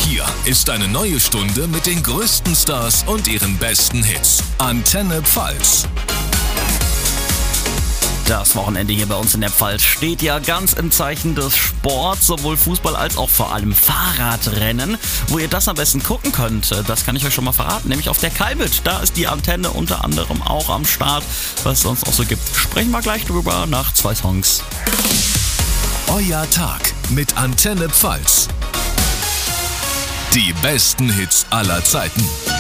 Hier ist eine neue Stunde mit den größten Stars und ihren besten Hits. Antenne Pfalz. Das Wochenende hier bei uns in der Pfalz steht ja ganz im Zeichen des Sports, sowohl Fußball als auch vor allem Fahrradrennen. Wo ihr das am besten gucken könnt, das kann ich euch schon mal verraten, nämlich auf der Kalbit. Da ist die Antenne unter anderem auch am Start. Was es sonst auch so gibt, sprechen wir gleich drüber nach 2 Songs. Euer Tag mit Antenne Pfalz. Die besten Hits aller Zeiten.